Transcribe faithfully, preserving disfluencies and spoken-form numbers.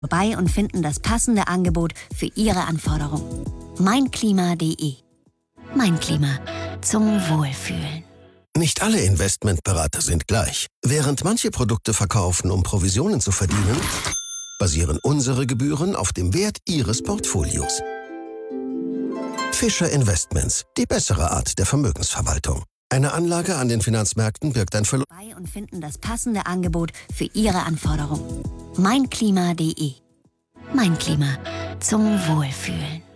vorbei und finden das passende Angebot für Ihre Anforderungen. Meinklima punkt de. Mein Klima. Zum Wohlfühlen. Nicht alle Investmentberater sind gleich. Während manche Produkte verkaufen, um Provisionen zu verdienen, basieren unsere Gebühren auf dem Wert Ihres Portfolios. Fischer Investments, die bessere Art der Vermögensverwaltung. Eine Anlage an den Finanzmärkten birgt ein Verlust. Und finden das passende Angebot für Ihre Anforderungen. Meinklima punkt de. Mein Klima. Zum Wohlfühlen.